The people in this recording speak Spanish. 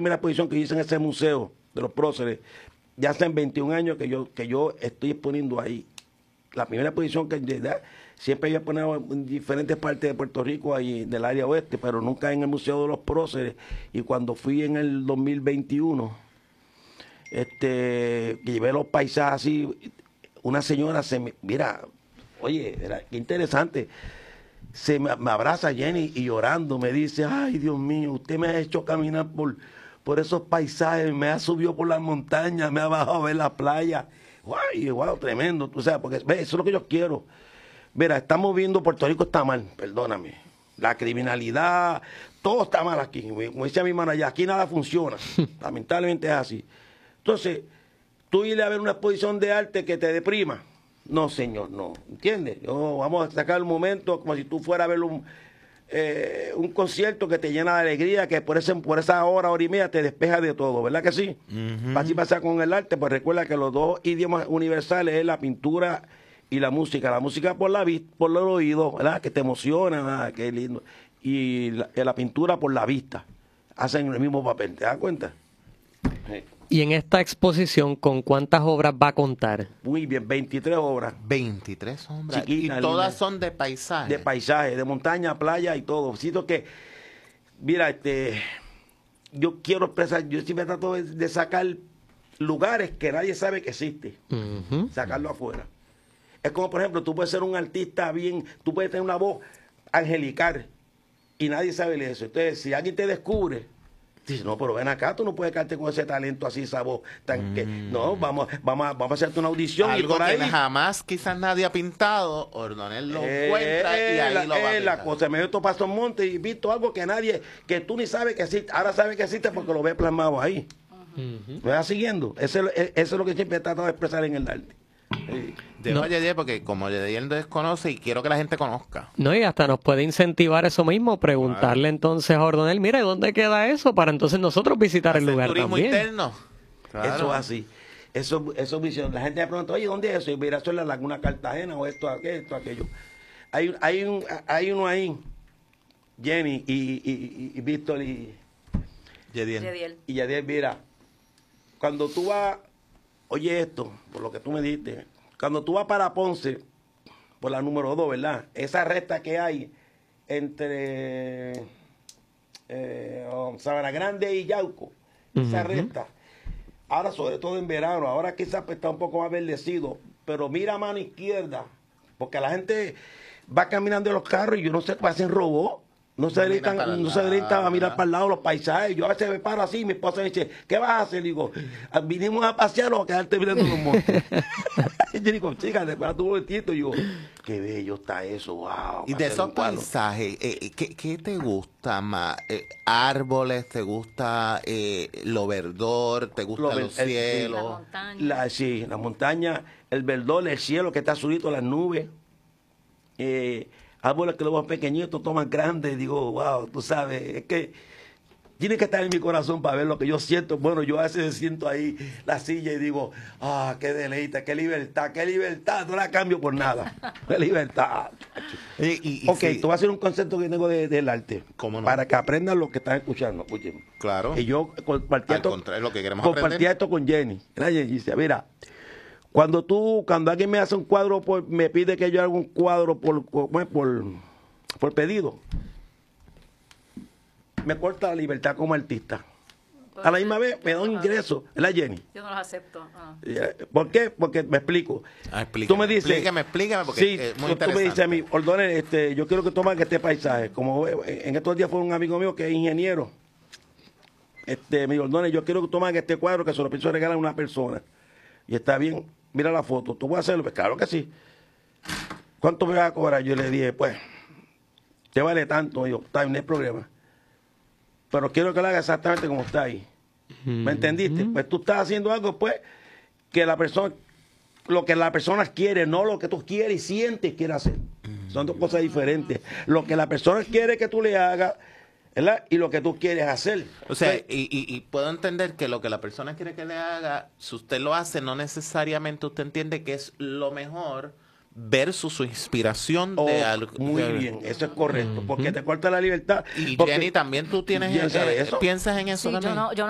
primera exposición que hice en ese museo de los próceres, ya hace 21 años que yo estoy exponiendo ahí. La primera exposición que siempre había expuesto en diferentes partes de Puerto Rico, ahí del área oeste, pero nunca en el Museo de los Próceres. Y cuando fui en el 2021, que llevé los paisajes así, una señora mira, oye, qué interesante, me abraza Jenny y llorando me dice, ay Dios mío, usted me ha hecho caminar por esos paisajes, me ha subido por las montañas, me ha bajado a ver la playa. Wow, tremendo, tú sabes, porque eso es lo que yo quiero. Mira, estamos viendo, Puerto Rico está mal, perdóname. La criminalidad, todo está mal aquí. Como decía mi hermana allá, aquí nada funciona. Lamentablemente es así. Entonces, tú irle a ver una exposición de arte que te deprima. No, señor, no. ¿Entiendes? Vamos a sacar un momento como si tú fueras a ver un concierto que te llena de alegría, que por esa hora y media te despeja de todo, ¿verdad que sí? Así pasa con el arte, pues recuerda que los dos idiomas universales es la pintura y la música. La música por el oído, ¿verdad? Que te emociona, ¿verdad? Qué lindo. Y la pintura por la vista. Hacen el mismo papel, ¿te das cuenta? Sí. Y en esta exposición, ¿con cuántas obras va a contar? Muy bien, 23 obras. 23 obras. Chiquita, y todas linda. son de paisaje. De paisaje, de montaña, playa y todo. Siento que, mira, yo quiero expresar, yo siempre trato de sacar lugares que nadie sabe que existen. Sacarlo afuera. Es como, por ejemplo, tú puedes ser un artista tú puedes tener una voz angelical y nadie sabe de eso. Entonces, si alguien te descubre, dice, no, pero ven acá, tú no puedes quedarte con ese talento así, esa voz. No, vamos a hacerte una audición. Algo y por ahí, que jamás quizás nadie ha pintado, Ordonez lo encuentra y ahí lo va a pintar. La cosa, me meto para Pastor Monte y he visto algo que tú ni sabes que existe. Ahora sabes que existe porque lo ves plasmado ahí. ¿Me vas siguiendo? Eso es lo que siempre he tratado de expresar en el arte. Dejo a Yediel porque como Yediel desconoce y quiero que la gente conozca. No, y hasta nos puede incentivar eso mismo, preguntarle entonces a Ordonez, mira, ¿dónde queda eso? Para entonces nosotros visitar el lugar turismo también. Interno. Claro. Eso es así. Eso es visión. La gente me pregunta, oye, ¿dónde es eso? Y mira, eso es la Laguna Cartagena o esto, aquello. Hay uno ahí, Jenny y Víctor y Yediel. Y Yadiel, mira, cuando tú vas, oye esto, por lo que tú me dijiste, cuando tú vas para Ponce, por la número 2, ¿verdad? Esa recta que hay entre Sabana Grande y Yauco, esa recta, ahora sobre todo en verano, ahora quizás está un poco más verdecido, pero mira a mano izquierda, porque la gente va caminando en los carros y yo no sé, hacen robot. No se dedican a mirar para el lado los paisajes. Yo a veces me paro así y mi esposa me dice, ¿qué vas a hacer? Digo, vinimos a pasear o a quedarte mirando los montes. Y yo digo, chica, después tu momentito. Y yo, qué bello está eso, wow. Y de esos paisajes, ¿qué te gusta más? ¿Árboles? ¿Te gusta lo verdor? ¿Te gusta los cielos? La montaña. Sí, la montaña, el verdor, el cielo que está azulito, las nubes. Árboles que los más pequeñitos toman grandes, digo, wow, tú sabes, es que tiene que estar en mi corazón para ver lo que yo siento. Bueno, yo a veces siento ahí la silla y digo, qué deleite, qué libertad, no la cambio por nada, qué libertad. Ok, sí. tú vas a hacer un concepto que tengo del arte, ¿Cómo no? para que aprendan lo que están escuchando, escuchen. Claro. Y yo compartía Al contrario, lo que queremos aprender. esto con Jenny. Jenny dice, mira, cuando alguien me hace un cuadro, me pide que yo haga un cuadro por pedido, me corta la libertad como artista. A la misma vez me da un ingreso, ¿verdad, Jenny? Yo no los acepto. ¿Por qué? Porque me explico. Tú me dices, explícame porque sí, es muy interesante. tú me dices a mí, Ordonez, yo quiero que tomes este paisaje. Como en estos días fue un amigo mío que es ingeniero. Me dijo, Ordonez, yo quiero que tomes este cuadro que se lo pienso regalar a una persona. Y está bien, mira la foto, ¿tú puedes hacerlo? Pues claro que sí. ¿Cuánto me vas a cobrar? Yo le dije, pues, te vale tanto. Yo, está bien, no hay problema. Pero quiero que lo haga exactamente como está ahí. ¿Me entendiste? Pues tú estás haciendo algo, pues, que la persona, lo que la persona quiere, no lo que tú quieres y sientes quiere hacer. Son dos cosas diferentes. Lo que la persona quiere que tú le hagas, ¿verdad? Y lo que tú quieres hacer. O sea, Entonces, y puedo entender que lo que la persona quiere que le haga, si usted lo hace, no necesariamente usted entiende que es lo mejor versus su inspiración de algo. Muy bien, eso es correcto, porque te corta la libertad. Y porque, Jenny, también tú tienes, ¿piensas en eso? ¿piensas en eso Sí, también? yo no